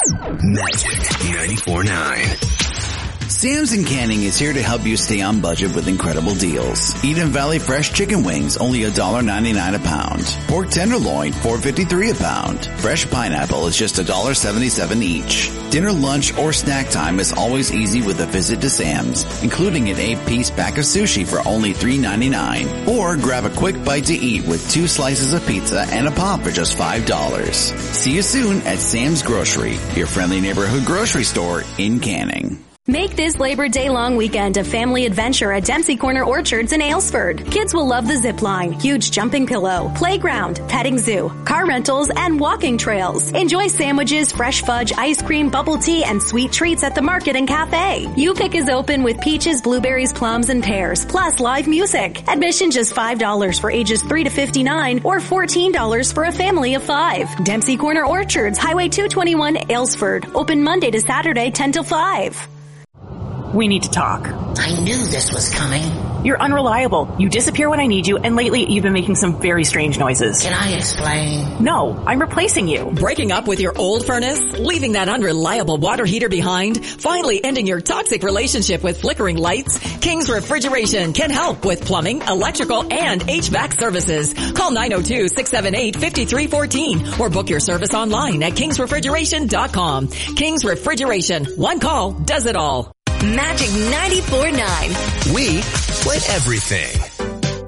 Magic 94.9. Sam's in Canning is here to help you stay on budget with incredible deals. Eden Valley Fresh Chicken Wings, only $1.99 a pound. Pork Tenderloin, $4.53 a pound. Fresh Pineapple is just $1.77 each. Dinner, lunch, or snack time is always easy with a visit to Sam's, including an 8-piece pack of sushi for only $3.99. Or grab a quick bite to eat with 2 slices of pizza and a pop for just $5. See you soon at Sam's Grocery, your friendly neighborhood grocery store in Canning. Make this Labor Day long weekend a family adventure at Dempsey Corner Orchards in Aylesford. Kids will love the zip line, huge jumping pillow, playground, petting zoo, car rentals, and walking trails. Enjoy sandwiches, fresh fudge, ice cream, bubble tea, and sweet treats at the market and cafe. U-Pick is open with peaches, blueberries, plums, and pears, plus live music. Admission just $5 for ages 3 to 59 or $14 for a family of 5. Dempsey Corner Orchards, Highway 221, Aylesford. Open Monday to Saturday, 10 till 5. We need to talk. I knew this was coming. You're unreliable. You disappear when I need you, and lately you've been making some very strange noises. Can I explain? No, I'm replacing you. Breaking up with your old furnace? Leaving that unreliable water heater behind? Finally ending your toxic relationship with flickering lights? King's Refrigeration can help with plumbing, electrical, and HVAC services. Call 902-678-5314 or book your service online at kingsrefrigeration.com. King's Refrigeration. One call does it all. Magic 94.9. We play everything.